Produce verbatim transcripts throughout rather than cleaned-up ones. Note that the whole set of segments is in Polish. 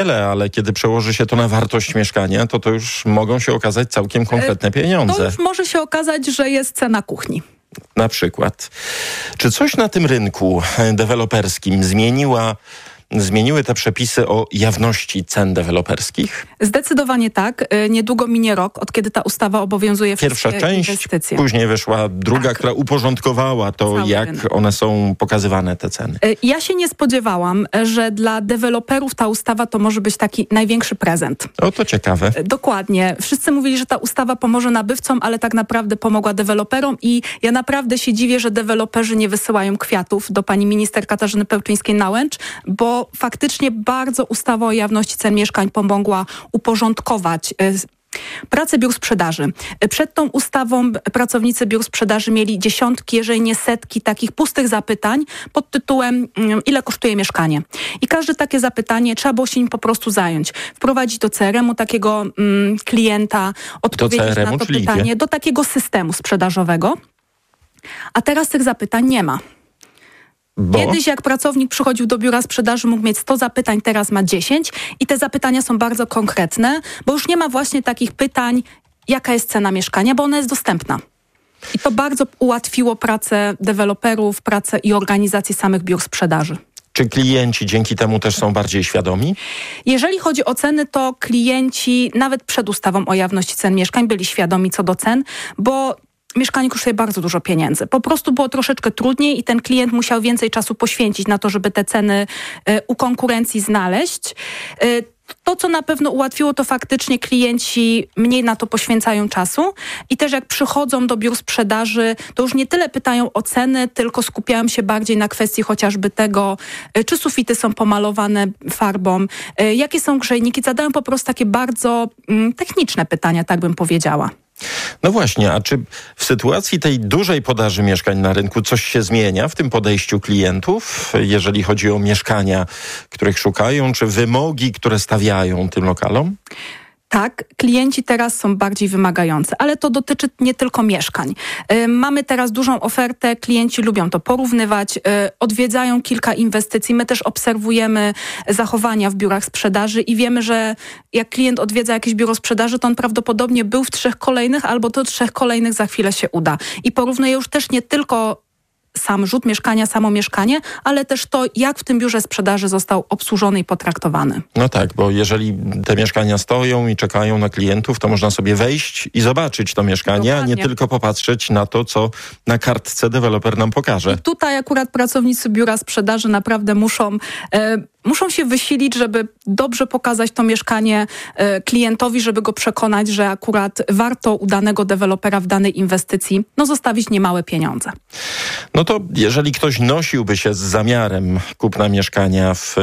ale kiedy przełoży się to na wartość mieszkania, to to już mogą się okazać całkiem konkretne pieniądze. To już może się okazać, że jest cena kuchni. Na przykład. Czy coś na tym rynku deweloperskim zmieniła Zmieniły te przepisy o jawności cen deweloperskich? Zdecydowanie tak. Niedługo minie rok, od kiedy ta ustawa obowiązuje wszystkie Pierwsza część, inwestycje. Później wyszła druga, tak, która uporządkowała to, Cały jak rynek. one są pokazywane, te ceny. Ja się nie spodziewałam, że dla deweloperów ta ustawa to może być taki największy prezent. O, to ciekawe. Dokładnie. Wszyscy mówili, że ta ustawa pomoże nabywcom, ale tak naprawdę pomogła deweloperom i ja naprawdę się dziwię, że deweloperzy nie wysyłają kwiatów do pani minister Katarzyny Pełczyńskiej-Nałęcz, bo faktycznie bardzo ustawa o jawności cen mieszkań pomogła uporządkować pracę biur sprzedaży. Przed tą ustawą pracownicy biur sprzedaży mieli dziesiątki, jeżeli nie setki takich pustych zapytań pod tytułem ile kosztuje mieszkanie. I każde takie zapytanie trzeba było się nim po prostu zająć. Wprowadzić do C R M u takiego mm, klienta, odpowiedzieć do C R M u, na to czyli pytanie, gdzie? do takiego systemu sprzedażowego. A teraz tych zapytań nie ma. Bo? Kiedyś jak pracownik przychodził do biura sprzedaży, mógł mieć sto zapytań, teraz ma dziesięć i te zapytania są bardzo konkretne, bo już nie ma właśnie takich pytań, jaka jest cena mieszkania, bo ona jest dostępna. I to bardzo ułatwiło pracę deweloperów, pracę i organizacji samych biur sprzedaży. Czy klienci dzięki temu też są bardziej świadomi? Jeżeli chodzi o ceny, to klienci nawet przed ustawą o jawności cen mieszkań byli świadomi co do cen, bo mieszkanie kosztuje bardzo dużo pieniędzy. Po prostu było troszeczkę trudniej i ten klient musiał więcej czasu poświęcić na to, żeby te ceny y, u konkurencji znaleźć. Y, to, co na pewno ułatwiło, to faktycznie klienci mniej na to poświęcają czasu i też jak przychodzą do biur sprzedaży, to już nie tyle pytają o ceny, tylko skupiają się bardziej na kwestii chociażby tego, y, czy sufity są pomalowane farbą, y, jakie są grzejniki. Zadają po prostu takie bardzo y, techniczne pytania, tak bym powiedziała. No właśnie, a czy w sytuacji tej dużej podaży mieszkań na rynku coś się zmienia w tym podejściu klientów, jeżeli chodzi o mieszkania, których szukają, czy wymogi, które stawiają tym lokalom? Tak, klienci teraz są bardziej wymagający, ale to dotyczy nie tylko mieszkań. Yy, mamy teraz dużą ofertę, klienci lubią to porównywać, yy, odwiedzają kilka inwestycji. My też obserwujemy zachowania w biurach sprzedaży i wiemy, że jak klient odwiedza jakieś biuro sprzedaży, to on prawdopodobnie był w trzech kolejnych albo do trzech kolejnych za chwilę się uda. I porównuje już też nie tylko sam rzut mieszkania, samo mieszkanie, ale też to, jak w tym biurze sprzedaży został obsłużony i potraktowany. No tak, bo jeżeli te mieszkania stoją i czekają na klientów, to można sobie wejść i zobaczyć to mieszkanie, Dokładnie. a nie tylko popatrzeć na to, co na kartce deweloper nam pokaże. I tutaj akurat pracownicy biura sprzedaży naprawdę muszą... E, Muszą się wysilić, żeby dobrze pokazać to mieszkanie e, klientowi, żeby go przekonać, że akurat warto u danego dewelopera w danej inwestycji no, zostawić niemałe pieniądze. No to jeżeli ktoś nosiłby się z zamiarem kupna mieszkania w,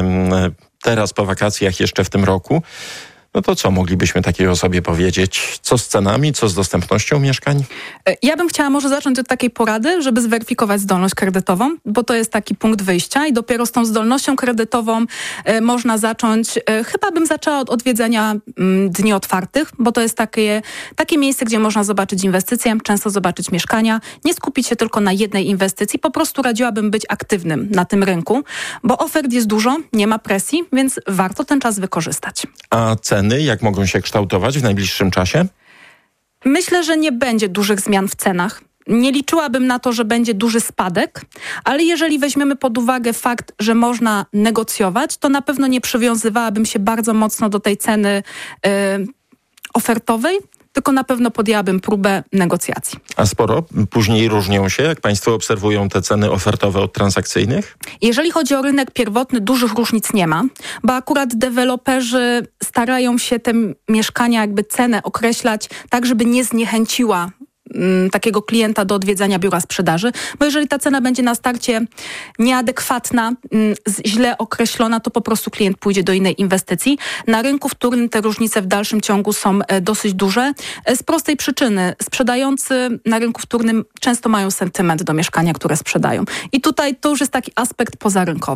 teraz po wakacjach jeszcze w tym roku, no to co moglibyśmy takiej osobie powiedzieć? Co z cenami, co z dostępnością mieszkań? Ja bym chciała może zacząć od takiej porady, żeby zweryfikować zdolność kredytową, bo to jest taki punkt wyjścia i dopiero z tą zdolnością kredytową e, można zacząć. E, chyba bym zaczęła od odwiedzenia m, dni otwartych, bo to jest takie, takie miejsce, gdzie można zobaczyć inwestycje, często zobaczyć mieszkania, nie skupić się tylko na jednej inwestycji. Po prostu radziłabym być aktywnym na tym rynku, bo ofert jest dużo, nie ma presji, więc warto ten czas wykorzystać. A ceny jak mogą się kształtować w najbliższym czasie? Myślę, że nie będzie dużych zmian w cenach. Nie liczyłabym na to, że będzie duży spadek, ale jeżeli weźmiemy pod uwagę fakt, że można negocjować, to na pewno nie przywiązywałabym się bardzo mocno do tej ceny yy, ofertowej, tylko na pewno podjęłabym próbę negocjacji. A sporo później różnią się, jak państwo obserwują te ceny ofertowe od transakcyjnych? Jeżeli chodzi o rynek pierwotny, dużych różnic nie ma, bo akurat deweloperzy starają się te mieszkania, jakby cenę określać tak, żeby nie zniechęciła takiego klienta do odwiedzania biura sprzedaży, bo jeżeli ta cena będzie na starcie nieadekwatna, źle określona, to po prostu klient pójdzie do innej inwestycji. Na rynku, w którym te różnice w dalszym ciągu są dosyć duże, z prostej przyczyny. Sprzedający na rynku wtórnym często mają sentyment do mieszkania, które sprzedają. I tutaj to już jest taki aspekt pozarynkowy.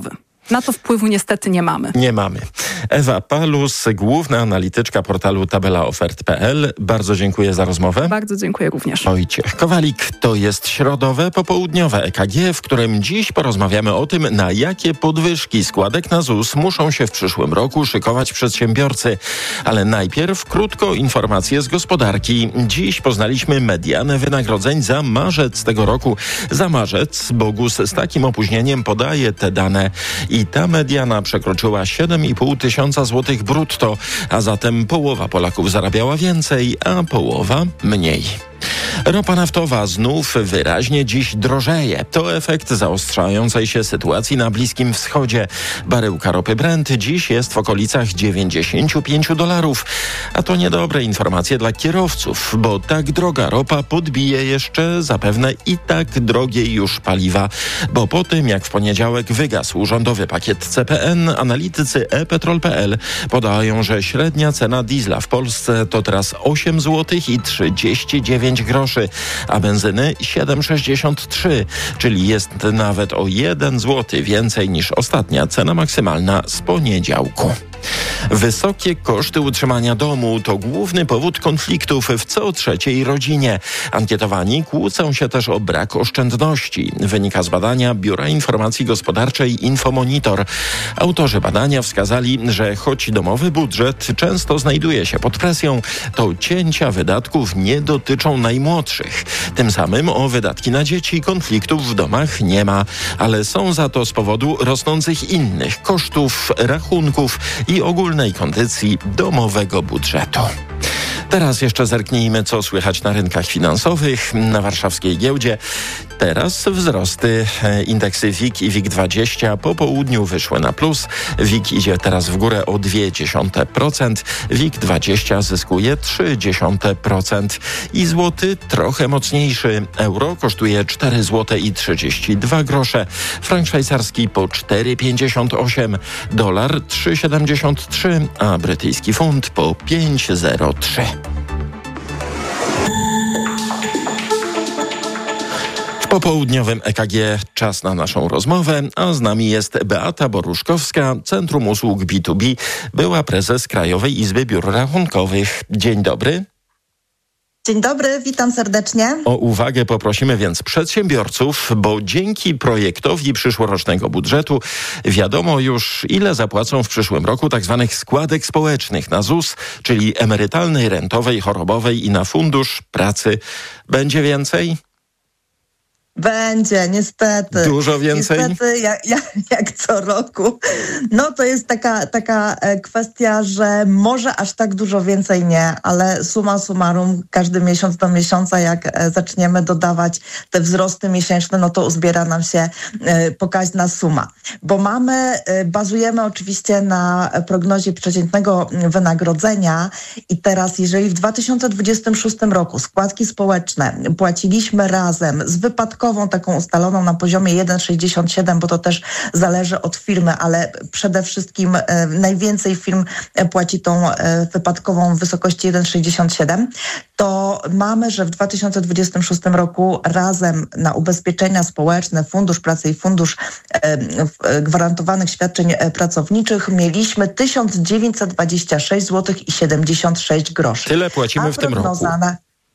Na to wpływu niestety nie mamy. Nie mamy. Ewa Palus, główna analityczka portalu tabela ofert kropka p l. Bardzo dziękuję za rozmowę. Bardzo dziękuję również. Wojciech Kowalik, to jest środowe, popołudniowe E K G, w którym dziś porozmawiamy o tym, na jakie podwyżki składek na Z U S muszą się w przyszłym roku szykować przedsiębiorcy. Ale najpierw krótko informacje z gospodarki. Dziś poznaliśmy medianę wynagrodzeń za marzec tego roku. Za marzec, bo G U S z takim opóźnieniem podaje te dane. I ta mediana przekroczyła siedem i pół tysiąca złotych brutto, a zatem połowa Polaków zarabiała więcej, a połowa mniej. Ropa naftowa znów wyraźnie dziś drożeje. To efekt zaostrzającej się sytuacji na Bliskim Wschodzie. Baryłka ropy Brent dziś jest w okolicach dziewięćdziesiąt pięć dolarów. A to niedobre informacje dla kierowców, bo tak droga ropa podbije jeszcze zapewne i tak drogie już paliwa. Bo po tym, jak w poniedziałek wygasł rządowy pakiet C P N, analitycy e petrol kropka p l podają, że średnia cena diesla w Polsce to teraz osiem złotych i trzydzieści dziewięć groszy, a benzyny siedem sześćdziesiąt trzy, czyli jest nawet o jeden złoty więcej niż ostatnia cena maksymalna z poniedziałku. Wysokie koszty utrzymania domu to główny powód konfliktów w co trzeciej rodzinie. Ankietowani kłócą się też o brak oszczędności. Wynika z badania Biura Informacji Gospodarczej Infomonitor. Autorzy badania wskazali, że choć domowy budżet często znajduje się pod presją, to cięcia wydatków nie dotyczą najmłodszych. Tym samym o wydatki na dzieci konfliktów w domach nie ma, ale są za to z powodu rosnących innych kosztów, rachunków i ogólnej kondycji domowego budżetu. Teraz jeszcze zerknijmy, co słychać na rynkach finansowych. Na warszawskiej giełdzie teraz wzrosty. Indeksy W I K i W I K dwadzieścia po południu wyszły na plus. W I K idzie teraz w górę o zero przecinek dwa procent. W I K dwadzieścia zyskuje trzy przecinek procent. I złoty trochę mocniejszy. Euro kosztuje cztery złote i trzydzieści dwa grosze. Frank szwajcarski po cztery pięćdziesiąt osiem. Dolar trzy siedemdziesiąt trzy, a brytyjski funt po pięć zero trzy. W popołudniowym E K G czas na naszą rozmowę, a z nami jest Beata Boruszkowska, Centrum Usług B dwa B, była prezes Krajowej Izby Biur Rachunkowych. Dzień dobry. Dzień dobry, witam serdecznie. O uwagę poprosimy więc przedsiębiorców, bo dzięki projektowi przyszłorocznego budżetu wiadomo już, ile zapłacą w przyszłym roku tak zwanych składek społecznych na Z U S, czyli emerytalnej, rentowej, chorobowej i na Fundusz Pracy. Będzie więcej? Będzie, niestety. Dużo więcej? Niestety, jak, jak, jak co roku. No to jest taka, taka kwestia, że może aż tak dużo więcej nie, ale summa summarum, każdy miesiąc do miesiąca, jak zaczniemy dodawać te wzrosty miesięczne, no to uzbiera nam się pokaźna suma. Bo mamy, bazujemy oczywiście na prognozie przeciętnego wynagrodzenia i teraz, jeżeli w dwa tysiące dwudziestym szóstym roku składki społeczne płaciliśmy razem z wypadkową taką ustaloną na poziomie jeden przecinek sześćdziesiąt siedem, bo to też zależy od firmy, ale przede wszystkim e, najwięcej firm płaci tą e, wypadkową w wysokości jeden przecinek sześćdziesiąt siedem, to mamy, że w dwa tysiące dwudziestym szóstym roku razem na ubezpieczenia społeczne, Fundusz Pracy i Fundusz e, Gwarantowanych Świadczeń Pracowniczych mieliśmy tysiąc dziewięćset dwadzieścia sześć złotych i siedemdziesiąt sześć groszy. Tyle płacimy w tym roku. Na,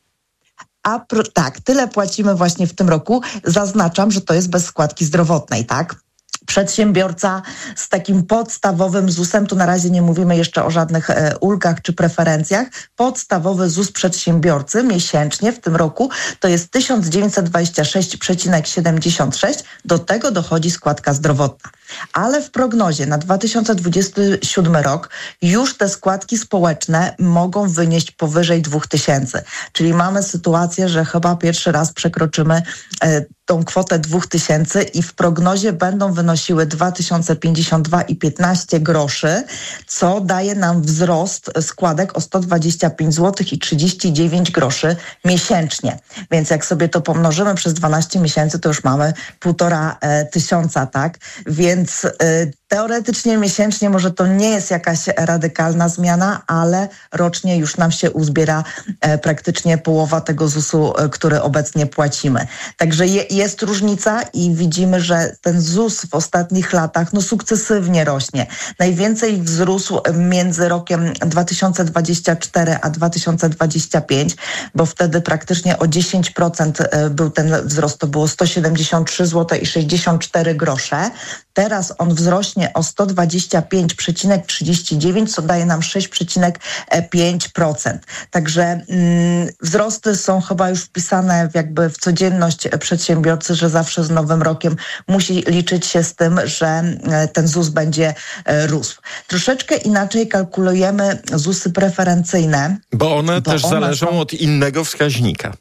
A pro, tak, tyle płacimy właśnie w tym roku. Zaznaczam, że to jest bez składki zdrowotnej, tak? Przedsiębiorca z takim podstawowym Z U S-em, tu na razie nie mówimy jeszcze o żadnych e, ulgach czy preferencjach, podstawowy Z U S przedsiębiorcy miesięcznie w tym roku to jest tysiąc dziewięćset dwadzieścia sześć przecinek siedemdziesiąt sześć, do tego dochodzi składka zdrowotna. Ale w prognozie na dwa tysiące dwudziesty siódmy rok już te składki społeczne mogą wynieść powyżej dwóch tysięcy. Czyli mamy sytuację, że chyba pierwszy raz przekroczymy e, tą kwotę dwóch tysięcy i w prognozie będą wynosiły dwa tysiące pięćdziesiąt dwa i piętnaście groszy, co daje nam wzrost składek o sto dwadzieścia pięć złotych i trzydzieści dziewięć groszy miesięcznie. Więc jak sobie to pomnożymy przez dwanaście miesięcy, to już mamy półtora e, tysiąca, tak? Więc e, Teoretycznie miesięcznie może to nie jest jakaś radykalna zmiana, ale rocznie już nam się uzbiera e, praktycznie połowa tego zusu, e, który obecnie płacimy. Także je, jest różnica i widzimy, że ten zus w ostatnich latach no, sukcesywnie rośnie. Najwięcej wzrósł między rokiem dwa tysiące dwudziestym czwartym a dwa tysiące dwudziestym piątym, bo wtedy praktycznie o dziesięć procent był ten wzrost, to było sto siedemdziesiąt trzy złote i sześćdziesiąt cztery grosze. Teraz on wzrośnie o sto dwadzieścia pięć przecinek trzydzieści dziewięć, co daje nam sześć przecinek pięć procent. Także mm, wzrosty są chyba już wpisane w jakby w codzienność przedsiębiorcy, że zawsze z nowym rokiem musi liczyć się z tym, że ten zus będzie rósł. Troszeczkę inaczej kalkulujemy zusy preferencyjne. Bo one bo też one zależą są... od innego wskaźnika.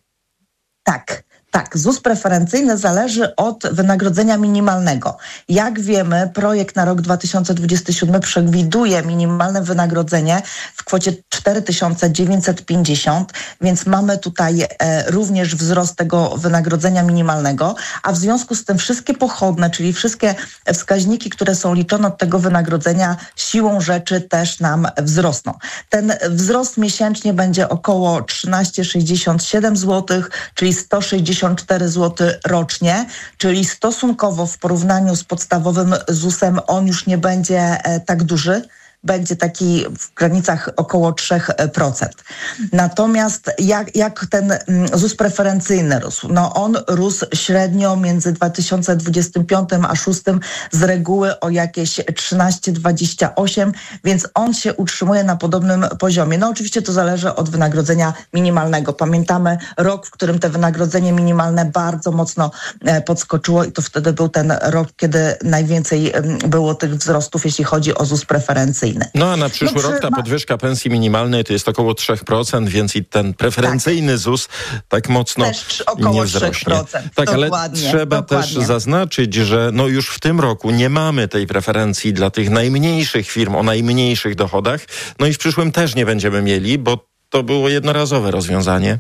Tak. Tak, zus preferencyjny zależy od wynagrodzenia minimalnego. Jak wiemy, projekt na rok dwa tysiące dwudziesty siódmy przewiduje minimalne wynagrodzenie w kwocie cztery tysiące dziewięćset pięćdziesiąt, więc mamy tutaj e, również wzrost tego wynagrodzenia minimalnego, a w związku z tym wszystkie pochodne, czyli wszystkie wskaźniki, które są liczone od tego wynagrodzenia, siłą rzeczy też nam wzrosną. Ten wzrost miesięcznie będzie około trzynaście sześćdziesiąt siedem złotych, czyli sto sześćdziesiąt cztery złote rocznie, czyli stosunkowo w porównaniu z podstawowym zusem on już nie będzie e, tak duży. Będzie taki w granicach około trzy procent. Natomiast jak, jak ten zus preferencyjny rósł? No on rósł średnio między dwa tysiące dwudziestym piątym a szóstym z reguły o jakieś trzynaście dwadzieścia osiem, więc on się utrzymuje na podobnym poziomie. No oczywiście to zależy od wynagrodzenia minimalnego. Pamiętamy rok, w którym te wynagrodzenie minimalne bardzo mocno podskoczyło i to wtedy był ten rok, kiedy najwięcej było tych wzrostów, jeśli chodzi o zus preferencyjny. No a na przyszły no, rok ta podwyżka pensji minimalnej to jest około trzy procent, więc i ten preferencyjny tak. zus tak mocno też około nie wzrośnie. trzy procent. Tak, dokładnie, ale trzeba dokładnie. też zaznaczyć, że no już w tym roku nie mamy tej preferencji dla tych najmniejszych firm o najmniejszych dochodach. No i w przyszłym też nie będziemy mieli, bo to było jednorazowe rozwiązanie.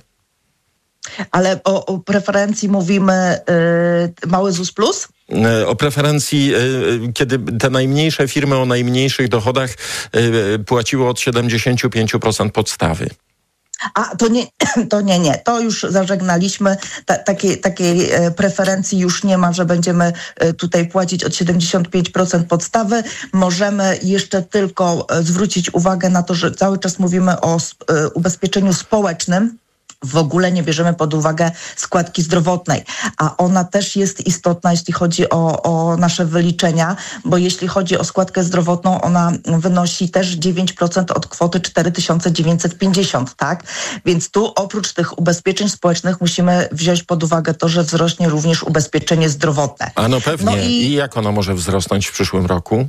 Ale o, o preferencji mówimy yy, mały ZUS plus? O preferencji, kiedy te najmniejsze firmy o najmniejszych dochodach płaciły od siedemdziesiąt pięć procent podstawy. A to nie, to nie, nie. To już zażegnaliśmy. Ta, takiej, takiej preferencji już nie ma, że będziemy tutaj płacić od siedemdziesiąt pięć procent podstawy. Możemy jeszcze tylko zwrócić uwagę na to, że cały czas mówimy o ubezpieczeniu społecznym. W ogóle nie bierzemy pod uwagę składki zdrowotnej, a ona też jest istotna, jeśli chodzi o, o nasze wyliczenia, bo jeśli chodzi o składkę zdrowotną, ona wynosi też dziewięć procent od kwoty cztery tysiące dziewięćset pięćdziesiąt, tak? Więc tu oprócz tych ubezpieczeń społecznych musimy wziąć pod uwagę to, że wzrośnie również ubezpieczenie zdrowotne. A no pewnie. No i... I jak ono może wzrosnąć w przyszłym roku?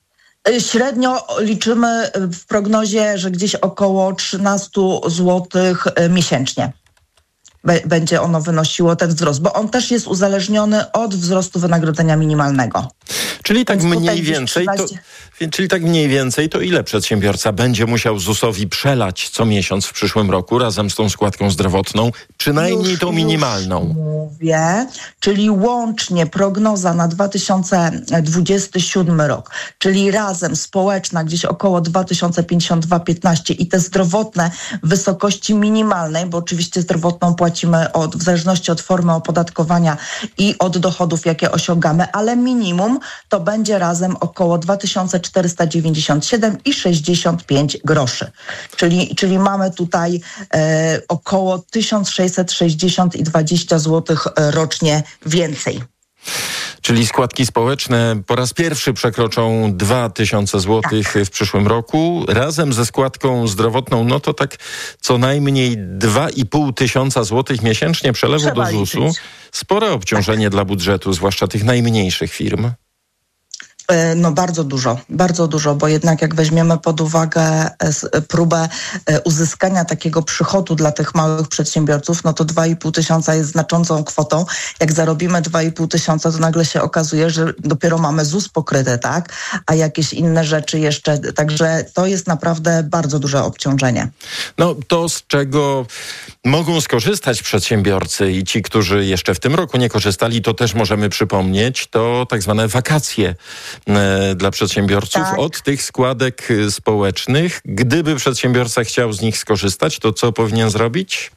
Średnio liczymy w prognozie, że gdzieś około trzynaście złotych miesięcznie będzie ono wynosiło ten wzrost, bo on też jest uzależniony od wzrostu wynagrodzenia minimalnego. Czyli tak mniej więcej, to, czyli tak mniej więcej, to ile przedsiębiorca będzie musiał zusowi przelać co miesiąc w przyszłym roku razem z tą składką zdrowotną, przynajmniej już, tą minimalną? Już mówię, czyli łącznie prognoza na dwa tysiące dwudziesty siódmy rok, czyli razem społeczna gdzieś około dwa tysiące pięćdziesiąt dwa piętnaście i te zdrowotne w wysokości minimalnej, bo oczywiście zdrowotną płacimy od, w zależności od formy opodatkowania i od dochodów, jakie osiągamy, ale minimum to będzie razem około dwa tysiące czterysta dziewięćdziesiąt siedem i sześćdziesiąt pięć groszy. Czyli, czyli mamy tutaj e, około tysiąc sześćset sześćdziesiąt i dwadzieścia złotych rocznie więcej. Czyli składki społeczne po raz pierwszy przekroczą dwa tysiące złotych tak. w przyszłym roku. Razem ze składką zdrowotną, no to tak co najmniej dwa i pół tysiąca złotych miesięcznie przelewu Trzeba do zusu. Liczyć. Spore obciążenie tak. dla budżetu, zwłaszcza tych najmniejszych firm. No bardzo dużo, bardzo dużo, bo jednak jak weźmiemy pod uwagę próbę uzyskania takiego przychodu dla tych małych przedsiębiorców, no to dwa i pół tysiąca jest znaczącą kwotą. Jak zarobimy dwa i pół tysiąca, to nagle się okazuje, że dopiero mamy ZUS pokryty, tak? A jakieś inne rzeczy jeszcze, także to jest naprawdę bardzo duże obciążenie. No to z czego mogą skorzystać przedsiębiorcy i ci, którzy jeszcze w tym roku nie korzystali, to też możemy przypomnieć, to tak zwane wakacje e, dla przedsiębiorców Tak. od tych składek społecznych. Gdyby przedsiębiorca chciał z nich skorzystać, to co powinien zrobić?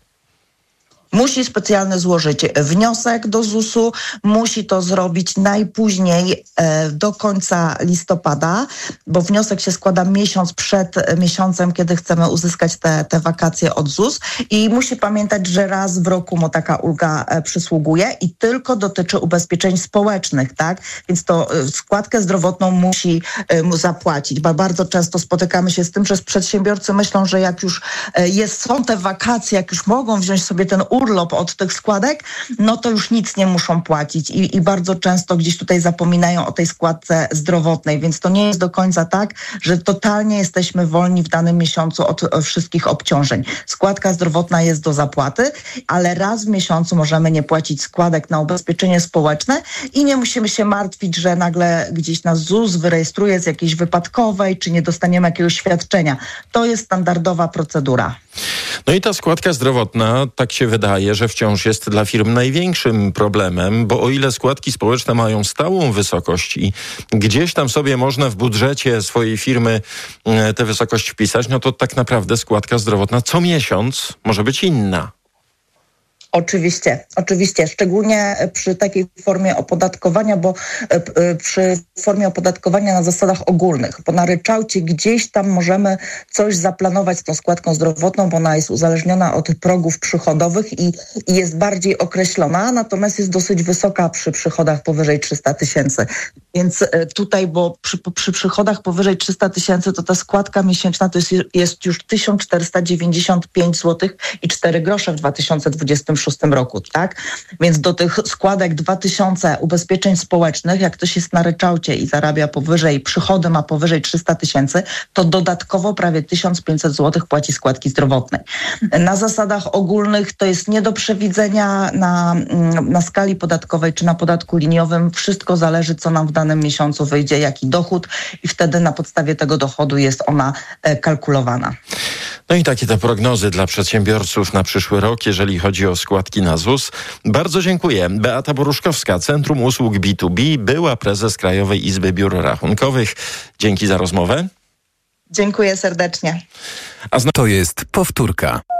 Musi specjalnie złożyć wniosek do zusu, musi to zrobić najpóźniej e, do końca listopada, bo wniosek się składa miesiąc przed miesiącem, kiedy chcemy uzyskać te, te wakacje od Z U S i musi pamiętać, że raz w roku mu taka ulga e, przysługuje i tylko dotyczy ubezpieczeń społecznych, tak? Więc to e, składkę zdrowotną musi e, mu zapłacić, bo bardzo często spotykamy się z tym, że przedsiębiorcy myślą, że jak już e, jest, są te wakacje, jak już mogą wziąć sobie ten urlop od tych składek, no to już nic nie muszą płacić i, i bardzo często gdzieś tutaj zapominają o tej składce zdrowotnej, więc to nie jest do końca tak, że totalnie jesteśmy wolni w danym miesiącu od wszystkich obciążeń. Składka zdrowotna jest do zapłaty, ale raz w miesiącu możemy nie płacić składek na ubezpieczenie społeczne i nie musimy się martwić, że nagle gdzieś nas Z U S wyrejestruje z jakiejś wypadkowej, czy nie dostaniemy jakiegoś świadczenia. To jest standardowa procedura. No i ta składka zdrowotna, tak się wydaje, że wciąż jest dla firm największym problemem, bo o ile składki społeczne mają stałą wysokość i gdzieś tam sobie można w budżecie swojej firmy tę wysokość wpisać, no to tak naprawdę składka zdrowotna co miesiąc może być inna. Oczywiście, oczywiście, szczególnie przy takiej formie opodatkowania, bo przy formie opodatkowania na zasadach ogólnych, bo na ryczałcie gdzieś tam możemy coś zaplanować z tą składką zdrowotną, bo ona jest uzależniona od progów przychodowych i, i jest bardziej określona, natomiast jest dosyć wysoka przy przychodach powyżej trzysta tysięcy. Więc tutaj, bo przy, przy przychodach powyżej trzysta tysięcy, to ta składka miesięczna to jest, jest już tysiąc czterysta dziewięćdziesiąt pięć złotych i cztery grosze w dwa tysiące dwudziestym szóstym roku, tak? Więc do tych składek dwa tysiące ubezpieczeń społecznych, jak ktoś jest na ryczałcie i zarabia powyżej, przychody ma powyżej trzysta tysięcy, to dodatkowo prawie tysiąc pięćset złotych płaci składki zdrowotnej. Na zasadach ogólnych to jest nie do przewidzenia na, na skali podatkowej czy na podatku liniowym. Wszystko zależy, co nam w danym miesiącu wyjdzie, jaki dochód i wtedy na podstawie tego dochodu jest ona kalkulowana. No i takie te prognozy dla przedsiębiorców na przyszły rok, jeżeli chodzi o składki na Z U S. Bardzo dziękuję. Beata Boruszkowska, Centrum Usług B dwa B, była prezes Krajowej Izby Biur Rachunkowych. Dzięki za rozmowę. Dziękuję serdecznie. A zna- To jest powtórka.